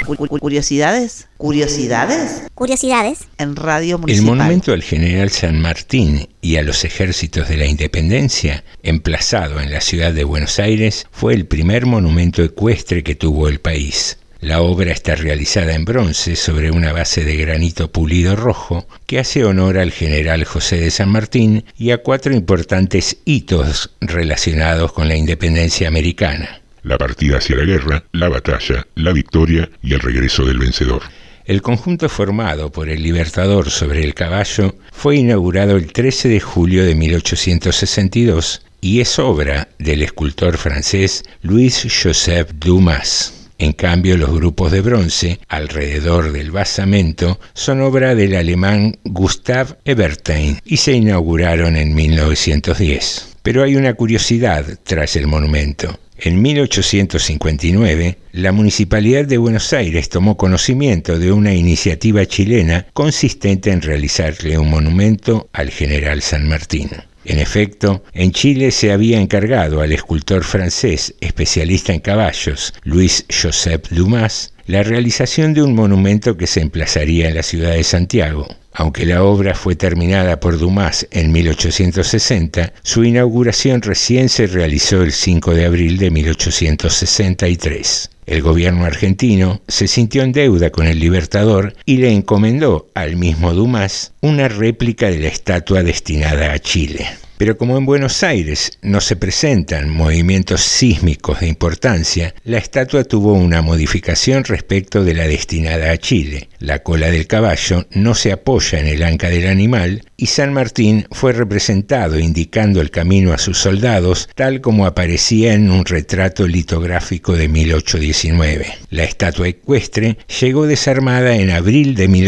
¿Curiosidades? ¿Curiosidades? ¿Curiosidades? En Radio El Municipal. monumento al general San Martín y a los ejércitos de la Independencia, emplazado en la ciudad de Buenos Aires, fue el primer monumento ecuestre que tuvo el país. La obra está realizada en bronce sobre una base de granito pulido rojo que hace honor al general José de San Martín y a 4 importantes hitos relacionados con la independencia americana: la partida hacia la guerra, la batalla, la victoria y el regreso del vencedor. El conjunto formado por el Libertador sobre el caballo fue inaugurado el 13 de julio de 1862 y es obra del escultor francés Louis-Joseph Dumas. En cambio, los grupos de bronce alrededor del basamento son obra del alemán Gustav Eberstein y se inauguraron en 1910. Pero hay una curiosidad tras el monumento. En 1859, la Municipalidad de Buenos Aires tomó conocimiento de una iniciativa chilena consistente en realizarle un monumento al general San Martín. En efecto, en Chile se había encargado al escultor francés especialista en caballos, Louis-Joseph Dumas, la realización de un monumento que se emplazaría en la ciudad de Santiago. Aunque la obra fue terminada por Dumas en 1860, su inauguración recién se realizó el 5 de abril de 1863. El gobierno argentino se sintió en deuda con el Libertador y le encomendó al mismo Dumas una réplica de la estatua destinada a Chile. Pero como en Buenos Aires no se presentan movimientos sísmicos de importancia, la estatua tuvo una modificación respecto de la destinada a Chile. La cola del caballo no se apoya en el anca del animal y San Martín fue representado indicando el camino a sus soldados, tal como aparecía en un retrato litográfico de 1819. La estatua ecuestre llegó desarmada en abril de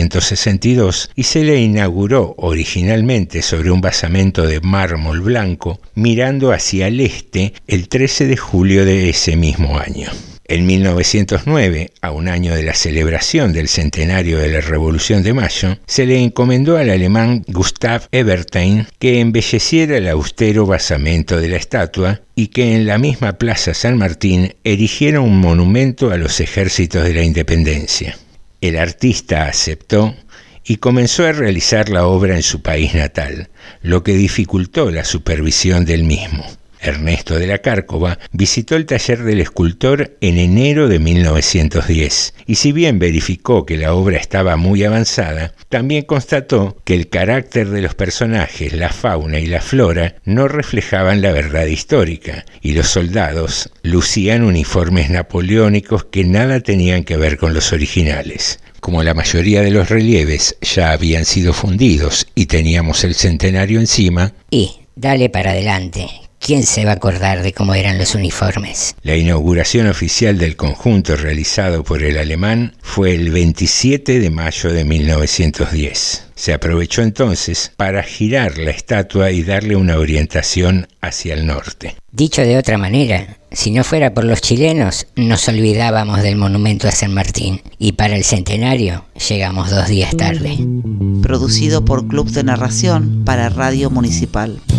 1862 y se le inauguró originalmente sobre un basamento de mármol blanco, mirando hacia el este el 13 de julio de ese mismo año. En 1909, a un año de la celebración del centenario de la Revolución de Mayo, se le encomendó al alemán Gustav Eberstein que embelleciera el austero basamento de la estatua y que en la misma Plaza San Martín erigiera un monumento a los ejércitos de la Independencia. El artista aceptó y comenzó a realizar la obra en su país natal, lo que dificultó la supervisión del mismo. Ernesto de la Cárcova visitó el taller del escultor en enero de 1910 y si bien verificó que la obra estaba muy avanzada, también constató que el carácter de los personajes, la fauna y la flora no reflejaban la verdad histórica y los soldados lucían uniformes napoleónicos que nada tenían que ver con los originales. Como la mayoría de los relieves ya habían sido fundidos y teníamos el centenario encima, y dale para adelante. ¿Quién se va a acordar de cómo eran los uniformes? La inauguración oficial del conjunto realizado por el alemán fue el 27 de mayo de 1910. Se aprovechó entonces para girar la estatua y darle una orientación hacia el norte. Dicho de otra manera, si no fuera por los chilenos, nos olvidábamos del monumento a San Martín y para el centenario llegamos 2 días tarde. Producido por Club de Narración para Radio Municipal.